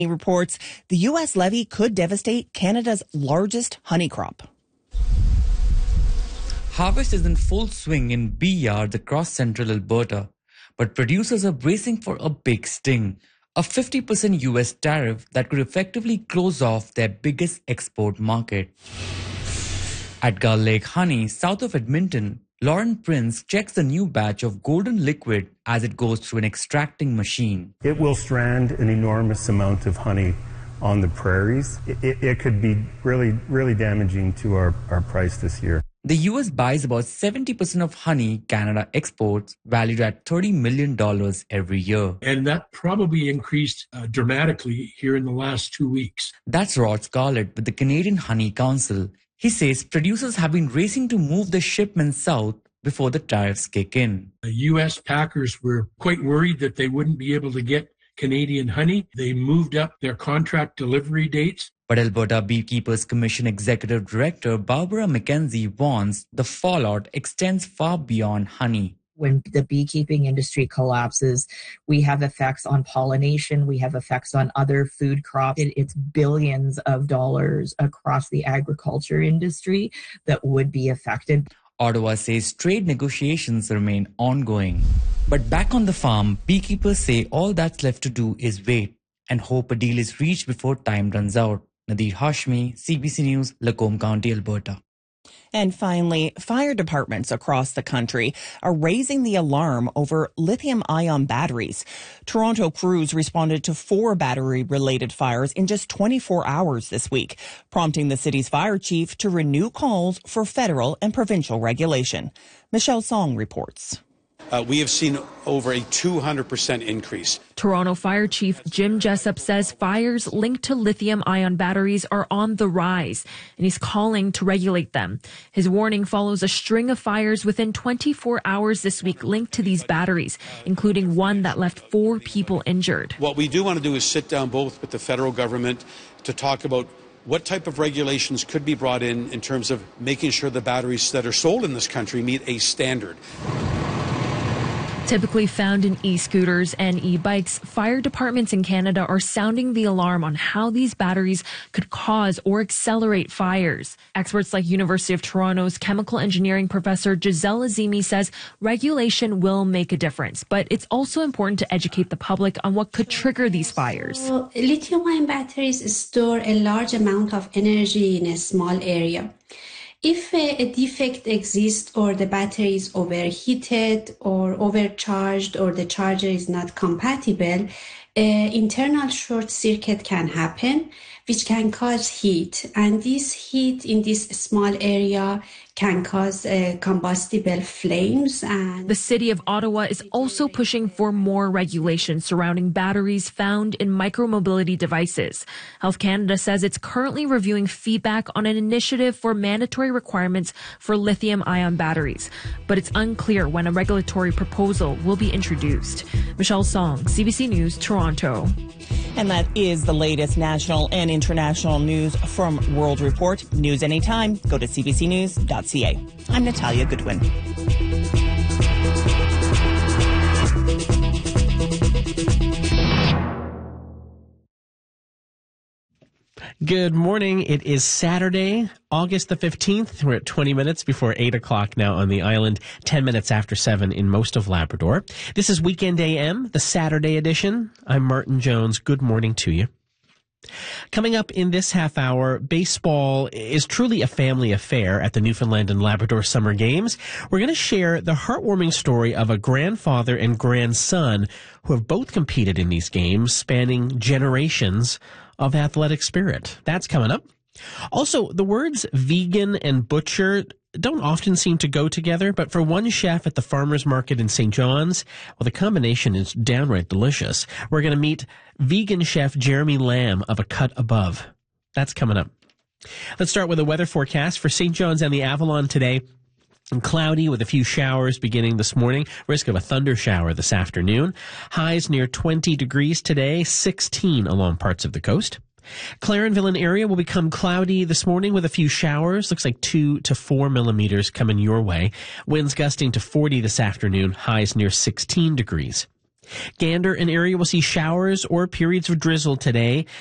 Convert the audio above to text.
He reports the U.S. levy could devastate Canada's largest honey crop. Harvest is in full swing in bee yards across central Alberta, but producers are bracing for a big sting, a 50% US tariff that could effectively close off their biggest export market. At Gull Lake Honey, south of Edmonton, Lauren Prince checks the new batch of golden liquid as it goes through an extracting machine. It will strand an enormous amount of honey on the prairies. It could be really damaging to our price this year. The US buys about 70% of honey Canada exports, valued at $30 million every year. And that probably increased dramatically here in the last 2 weeks. That's Rod Scarlett with the Canadian Honey Council. He says producers have been racing to move the shipments south before the tariffs kick in. The U.S. packers were quite worried that they wouldn't be able to get Canadian honey. They moved up their contract delivery dates. But Alberta Beekeepers Commission Executive Director Barbara McKenzie warns the fallout extends far beyond honey. When the beekeeping industry collapses, we have effects on pollination, we have effects on other food crops. It's billions of dollars across the agriculture industry that would be affected. Ottawa says trade negotiations remain ongoing. But back on the farm, beekeepers say all that's left to do is wait and hope a deal is reached before time runs out. Nadir Hashmi, CBC News, Lacombe County, Alberta. And finally, fire departments across the country are raising the alarm over lithium-ion batteries. Toronto crews responded to 4 battery-related fires in just 24 hours this week, prompting the city's fire chief to renew calls for federal and provincial regulation. Michelle Song reports. We have seen over a 200% increase. Toronto Fire Chief Jim Jessup says fires linked to lithium-ion batteries are on the rise, and he's calling to regulate them. His warning follows a string of fires within 24 hours this week linked to these batteries, including one that left 4 people injured. What we do want to do is sit down both with the federal government to talk about what type of regulations could be brought in terms of making sure the batteries that are sold in this country meet a standard. Typically found in e-scooters and e-bikes, fire departments in Canada are sounding the alarm on how these batteries could cause or accelerate fires. Experts like University of Toronto's chemical engineering professor Giselle Azimi says regulation will make a difference, but it's also important to educate the public on what could trigger these fires. So, lithium-ion batteries store a large amount of energy in a small area. If a defect exists or the battery is overheated or overcharged or the charger is not compatible, internal short circuit can happen, which can cause heat. And this heat in this small area can cause combustible flames. And the city of Ottawa is also pushing for more regulations surrounding batteries found in micromobility devices. Health Canada says it's currently reviewing feedback on an initiative for mandatory requirements for lithium-ion batteries, but it's unclear when a regulatory proposal will be introduced. Michelle Song, CBC News, Toronto. And that is the latest national and international news from World Report. News anytime. Go to cbcnews.ca. I'm Natalia Goodwin. Good morning. It is Saturday, August the 15th. We're at 20 minutes before 8 o'clock now on the island, 10 minutes after 7 in most of Labrador. This is Weekend AM, the Saturday edition. I'm Martin Jones. Good morning to you. Coming up in this half hour, baseball is truly a family affair at the Newfoundland and Labrador Summer Games. We're going to share the heartwarming story of a grandfather and grandson who have both competed in these games, spanning generations of athletic spirit. That's coming up. Also, the words vegan and butcher don't often seem to go together, but for one chef at the farmers market in St. John's, well, the combination is downright delicious. We're going to meet vegan chef Jeremy Lamb of A Cut Above. That's coming up. Let's start with a weather forecast for St. John's and the Avalon today. Cloudy with a few showers beginning this morning. Risk of a thunder shower this afternoon. Highs near 20 degrees today, 16 along parts of the coast. Clarenville area will become cloudy this morning with a few showers. Looks like 2 to 4 millimeters coming your way. Winds gusting to 40 this afternoon. Highs near 16 degrees. Gander, an area will see showers or periods of drizzle today.